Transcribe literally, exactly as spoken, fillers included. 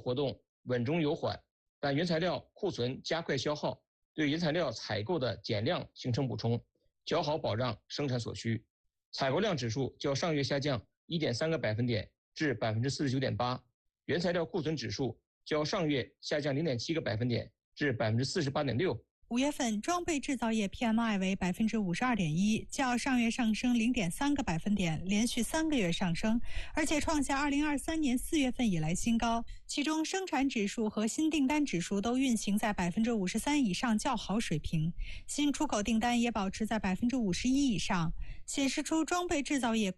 活动稳中有缓，但原材料库存加快消耗，对原材料采购的减量形成补充，较好保障生产所需。采购量指数较上月下降 一点三 个百分点至 百分之四十九点八， 原材料库存指数较上月下降 零点七 个百分点至 百分之四十八点六。 五月份装备制造业 P M I 为 百分之五十二点一， 较上月上升 零点三 个百分点，连续三个月上升，而且创下二零二三年四月份以来新高。其中生产指数和新订单指数都运行在 百分之五十三 以上较好水平，新出口订单也保持在 百分之五十一 以上，显示出装备制造业